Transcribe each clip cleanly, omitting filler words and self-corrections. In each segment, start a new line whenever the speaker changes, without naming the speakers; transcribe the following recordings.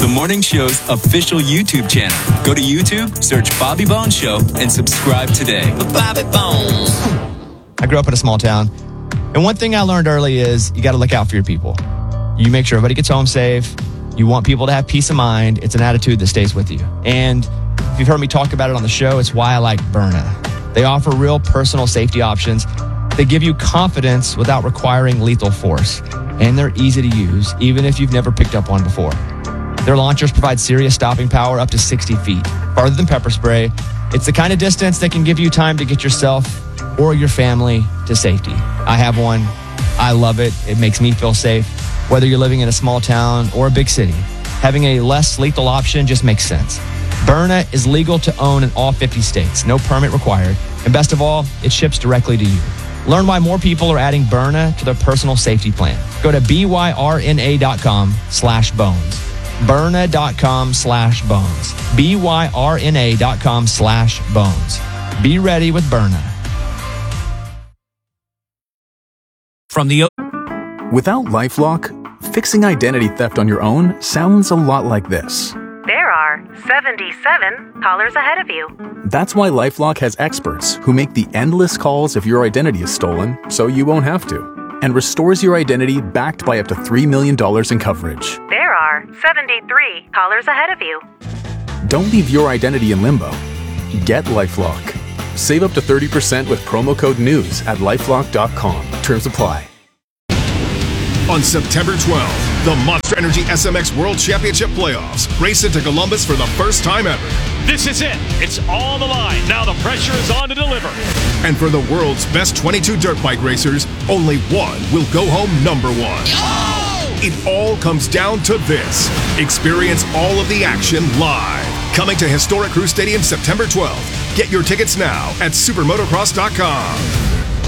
morning show's official YouTube channel. Go to YouTube, search Bobby Bones Show, and subscribe today. Bobby Bones.
I grew up in a small town, and one thing I learned early is you got to look out for your people. You make sure everybody gets home safe. You want people to have peace of mind. It's an attitude that stays with you. And if you've heard me talk about it on the show, it's why I like Byrna. They offer real personal safety options. They give you confidence without requiring lethal force. And they're easy to use, even if you've never picked up one before. Their launchers provide serious stopping power up to 60 feet, farther than pepper spray. It's the kind of distance that can give you time to get yourself or your family to safety. I have one. I love it. It makes me feel safe. Whether you're living in a small town or a big city, having a less lethal option just makes sense. Byrna is legal to own in all 50 states. No permit required. And best of all, it ships directly to you. Learn why more people are adding Byrna to their personal safety plan. Go to byrna.com/bones. Byrna.com/bones. byrna.com/bones. Be ready with Byrna.
Without LifeLock, fixing identity theft on your own sounds a lot like this.
There are 77 callers ahead of you.
That's why LifeLock has experts who make the endless calls if your identity is stolen, so you won't have to, and restores your identity backed by up to $3 million in coverage.
There are 73 callers ahead of you.
Don't leave your identity in limbo. Get LifeLock. Save up to 30% with promo code NEWS at LifeLock.com. Terms apply.
On September 12th, the Monster Energy SMX World Championship Playoffs race into Columbus for the first time ever.
This is it. It's on the line. Now the pressure is on to deliver.
And for the world's best 22 dirt bike racers, only one will go home number one. Oh! It all comes down to this. Experience all of the action live. Coming to historic Crew Stadium September 12th. Get your tickets now at supermotocross.com.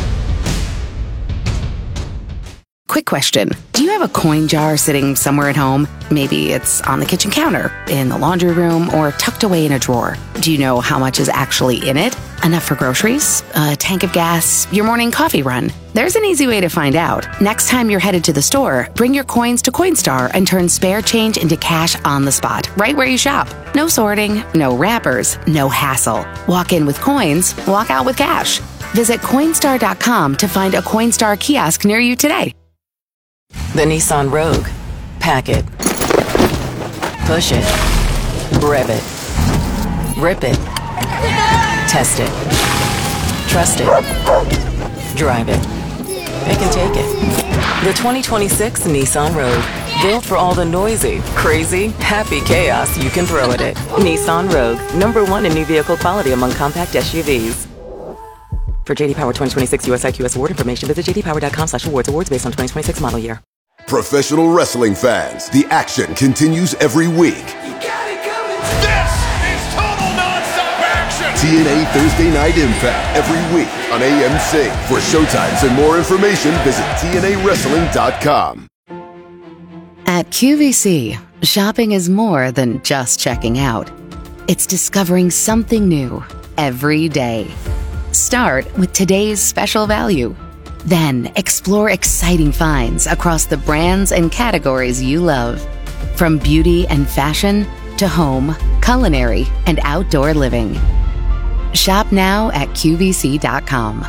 Quick question. Do you have a coin jar sitting somewhere at home? Maybe it's on the kitchen counter, in the laundry room, or tucked away in a drawer. Do you know how much is actually in it? Enough for groceries? A tank of gas? Your morning coffee run? There's an easy way to find out. Next time you're headed to the store, bring your coins to Coinstar and turn spare change into cash on the spot, right where you shop. No sorting, no wrappers, no hassle. Walk in with coins, walk out with cash. Visit Coinstar.com to find a Coinstar kiosk near you today.
The Nissan Rogue. Pack it. Push it. Rev it. Rip it. Test it. Trust it. Drive it. Pick and take it. The 2026 Nissan Rogue. Built for all the noisy, crazy, happy chaos you can throw at it. Nissan Rogue. #1 in new vehicle quality among compact SUVs. For J.D. Power 2026 US IQS award information, visit jdpower.com/awards. Awards based on 2026 model year.
Professional wrestling fans, the action continues every week.
You got it coming. This is total nonstop action.
TNA Thursday Night Impact every week on AMC. For showtimes and more information, visit TNAWrestling.com.
At QVC, shopping is more than just checking out. It's discovering something new every day. Start with today's special value. Then explore exciting finds across the brands and categories you love. From beauty and fashion to home, culinary, and outdoor living. Shop now at QVC.com.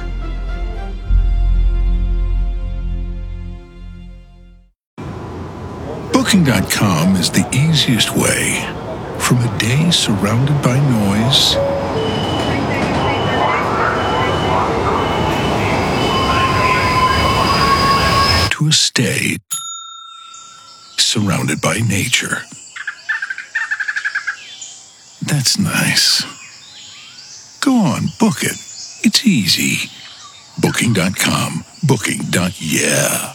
Booking.com is the easiest way. From a day surrounded by noise to a stay surrounded by nature. That's nice. Go on, book it. It's easy. Booking.com. Booking.yeah.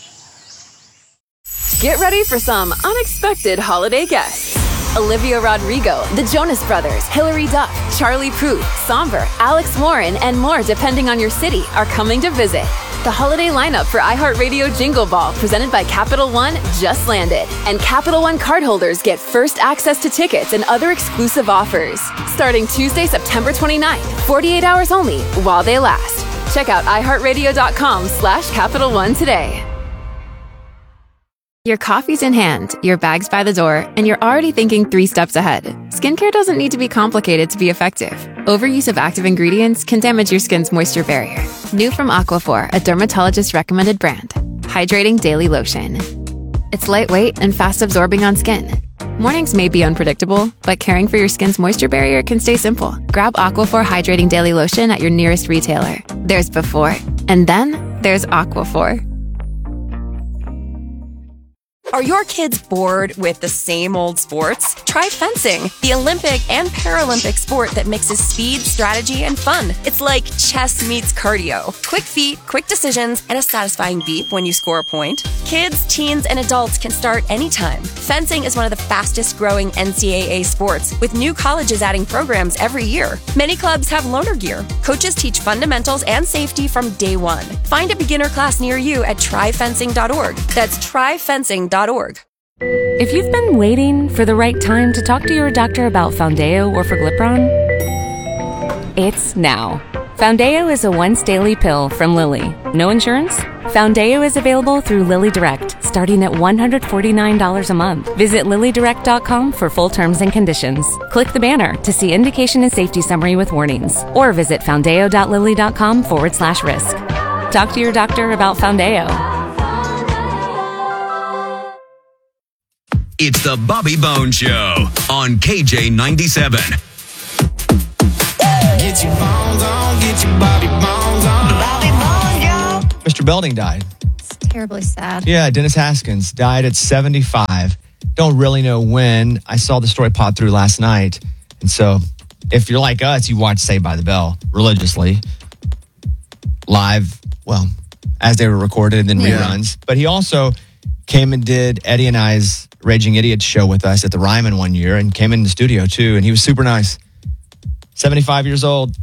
Get ready for some unexpected holiday guests. Olivia Rodrigo, the Jonas Brothers, Hilary Duff, Charlie Puth, Somber, Alex Warren, and more depending on your city are coming to visit. The holiday lineup for iHeartRadio Jingle Ball presented by Capital One just landed. And Capital One cardholders get first access to tickets and other exclusive offers. Starting Tuesday, September 29th, 48 hours only while they last. Check out iHeartRadio.com/Capital One today. Your coffee's in hand, your bag's by the door, and you're already thinking 3 steps ahead. Skincare doesn't need to be complicated to be effective. Overuse of active ingredients can damage your skin's moisture barrier. New from Aquaphor, a dermatologist-recommended brand. Hydrating Daily Lotion. It's lightweight and fast-absorbing on skin. Mornings may be unpredictable, but caring for your skin's moisture barrier can stay simple. Grab Aquaphor Hydrating Daily Lotion at your nearest retailer. There's before, and then there's Aquaphor.
Are your kids bored with the same old sports? Try fencing, the Olympic and Paralympic sport that mixes speed, strategy, and fun. It's like chess meets cardio. Quick feet, quick decisions, and a satisfying beep when you score a point. Kids, teens, and adults can start anytime. Fencing is one of the fastest growing NCAA sports, with new colleges adding programs every year. Many clubs have loaner gear. Coaches teach fundamentals and safety from day one. Find a beginner class near you at tryfencing.org. That's tryfencing.org.
If you've been waiting for the right time to talk to your doctor about Foundeo or Forglipron, it's now. Foundeo is a once daily pill from Lilly. No insurance? Foundeo is available through Lilly Direct, starting at $149 a month. Visit LillyDirect.com for full terms and conditions. Click the banner to see indication and safety summary with warnings, or visit foundeo.lilly.com/risk. Talk to your doctor about Foundeo.
It's the Bobby Bones Show on KJ97.
Get your bones on, get your Bobby Bones on. Bobby Bones, yo.
Mr. Belding died.
It's terribly sad.
Yeah, Dennis Haskins died at 75. Don't really know when. I saw the story pop through last night. And so if you're like us, you watch Saved by the Bell religiously. Live, well, as they were recorded and then reruns. But he also came and did Eddie and I's Raging Idiots show with us at the Ryman one year and came in the studio too. And he was super nice. 75 years old.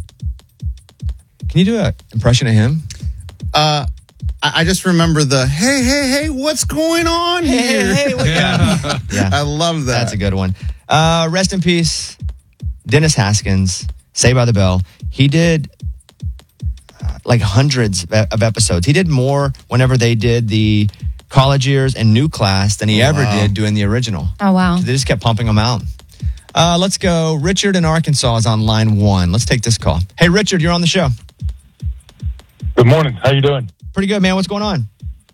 Can you do an impression of him?
I just remember the, hey, what's going on here?
Hey, yeah.
I love that.
That's a good one. Rest in peace, Dennis Haskins, Saved by the Bell. He did like hundreds of episodes. He did more whenever they did the college years and new class than he ever did doing the original.
Oh, wow.
So they just kept pumping them out. Let's go. Richard in Arkansas is on line 1. Let's take this call. Hey, Richard, you're on the show.
Good morning. How you doing?
Pretty good, man. What's going on?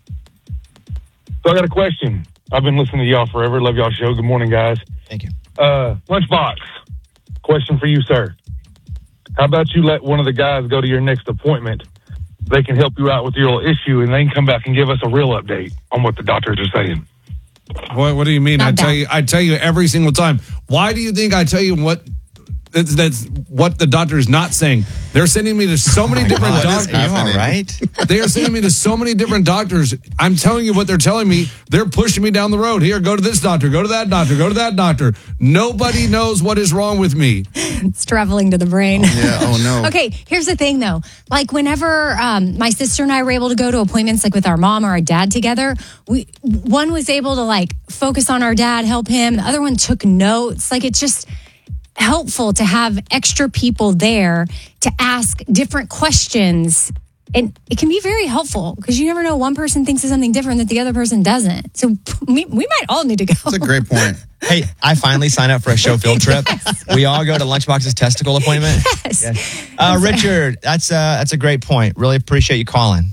So I got a question. I've been listening to y'all forever. Love y'all show. Good morning, guys.
Thank you.
Lunchbox, question for you, sir. How about you let one of the guys go to your next appointment? They can help you out with your little issue, and they can come back and give us a real update on what the doctors are saying.
What do you mean? I tell you every single time. Why do you think I tell you what that's what the doctor is not saying? They're sending me to so many different doctors.
Are you all right?
They are sending me to so many different doctors. I'm telling you what they're telling me. They're pushing me down the road. Here, go to this doctor, go to that doctor, go to that doctor. Nobody knows what is wrong with me.
It's traveling to the brain.
Oh, no.
Okay, here's the thing, though. Like, whenever my sister and I were able to go to appointments, like with our mom or our dad together, one was able to, like, focus on our dad, help him. The other one took notes. Like, it's just helpful to have extra people there to ask different questions. And it can be very helpful because you never know, one person thinks of something different that the other person doesn't. So we might all need to go.
That's a great point.
Hey, I finally signed up for a show field trip. Yes. We all go to Lunchbox's testicle appointment.
Yes.
Richard, that's a great point. Really appreciate you calling.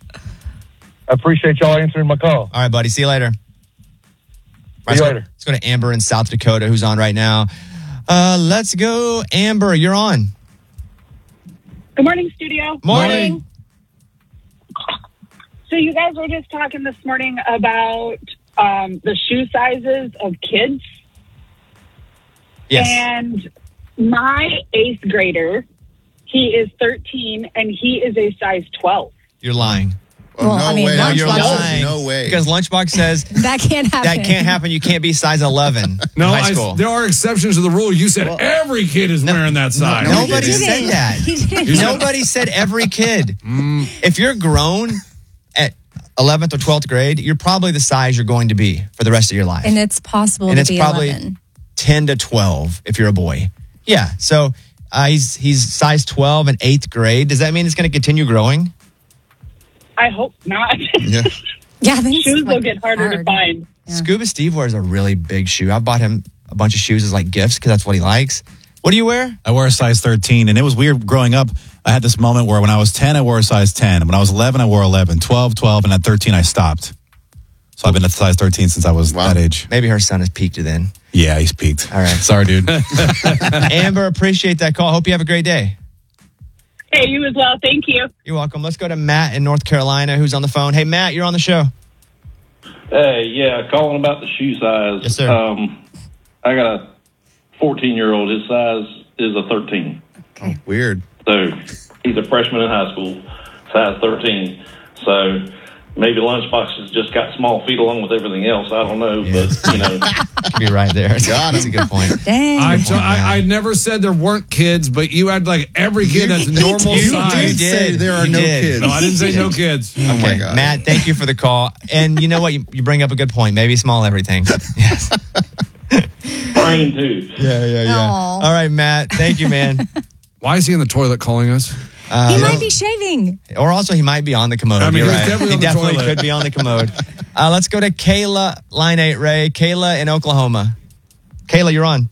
I appreciate y'all answering my call.
All right, buddy. See you later.
See you later.
Let's go to Amber in South Dakota, who's on right now. Let's go, Amber. You're on.
Good morning, studio.
Morning.
So you guys were just talking this morning about the shoe sizes of kids.
Yes.
And my 8th grader, he is 13, and he is a size 12.
You're lying.
Well, I mean,
No, you're
Lunchbox-
lying.
No way.
Because Lunchbox says
That can't happen.
that can't happen. You can't be size 11 in high school.
There are exceptions to the rule. You said every kid is wearing that size.
Nobody said that. Nobody said every kid. If you're grown at 11th or 12th grade, you're probably the size you're going to be for the rest of your life.
And it's possible
And
to
it's
be
probably
11.
10 to 12 if you're a boy. Yeah. So he's size 12 in 8th grade. Does that mean it's going to continue growing?
I hope not.
Yeah.
Yeah, then
shoes will get harder to find.
Scuba Steve wears a really big shoe. I bought him a bunch of shoes as like gifts because that's what he likes. What do you wear?
I wear a size 13, and it was weird growing up. I had this moment where when I was 10, I wore a size 10. When I was 11, I wore 11, 12, and at 13, I stopped. So I've been at size 13 since I was that age.
Maybe her son has peaked then.
Yeah, he's peaked.
All right.
Sorry, dude.
Amber, appreciate that call. Hope you have a great day.
Hey, you as well. Thank you.
You're welcome. Let's go to Matt in North Carolina who's on the phone. Hey, Matt, you're on the show.
Hey, yeah, calling about the shoe size.
Yes, sir.
I got a 14-year-old. His size is a 13.
Oh, weird.
So he's a freshman in high school, size 13. So maybe Lunchbox just got small feet along with everything else. I don't know, but, you know.
You're right there. That's a good point.
Dang.
I never said there weren't kids, but you had like every kid that's normal size.
You did say there are no kids.
No, I didn't say no kids.
Oh my God. Matt, thank you for the call. And you know what? You bring up a good point. Maybe small everything. Yes.
Brain too.
Yeah. All right, Matt. Thank you, man.
Why is he in the toilet calling us?
He might be shaving.
Or also he might be on the commode.
I mean,
You're
he's
right.
definitely
He
on the
definitely
toilet.
could be on the commode. Let's go to Kayla, line 8, Ray. Kayla in Oklahoma. Kayla, you're on.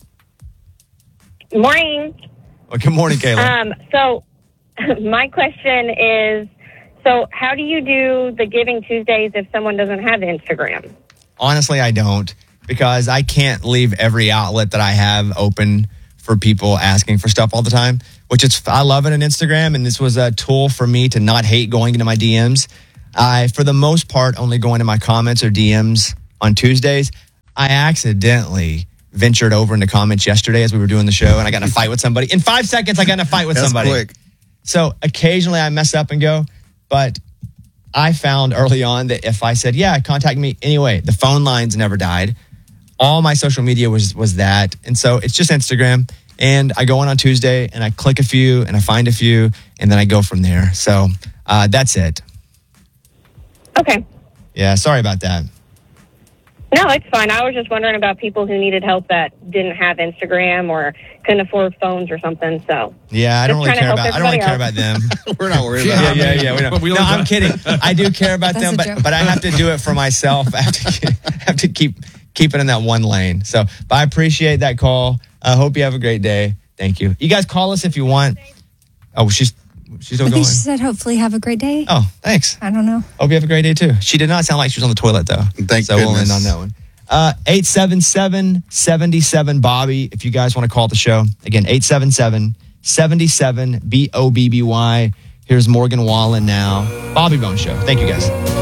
Morning.
Well, good morning, Kayla.
So my question is, so how do you do the Giving Tuesdays if someone doesn't have Instagram?
Honestly, I don't, because I can't leave every outlet that I have open for people asking for stuff all the time, which I love it on Instagram, and this was a tool for me to not hate going into my DMs. I, for the most part, only go into my comments or DMs on Tuesdays. I accidentally ventured over into comments yesterday as we were doing the show, and I got in a fight with somebody. In 5 seconds, I got in a fight with somebody.
Quick.
So occasionally I mess up and go, but I found early on that if I said, yeah, contact me anyway, the phone lines never died. All my social media was that. And so it's just Instagram. And I go on Tuesday and I click a few and I find a few and then I go from there. So that's it.
Okay.
Yeah, sorry about that.
No, it's fine. I was just wondering about people who needed help that didn't have Instagram or couldn't afford phones or something. So
yeah, I don't really care about them.
We're not worried about them.
Yeah. No, I'm kidding. I do care about them, but I have to do it for myself. I have to keep it in that one lane. So, but I appreciate that call. I hope you have a great day. Thank you. You guys call us if you want. Oh, she's still
I
going.
think she said, hopefully have a great day.
Oh, thanks.
I don't know.
Hope you have a great day too. She did not sound like she was on the toilet though.
Thank goodness.
We'll end on that one. 877-77-Bobby. If you guys want to call the show again, 877-77-BOBBY. Here's Morgan Wallen now. Bobby Bone Show. Thank you guys.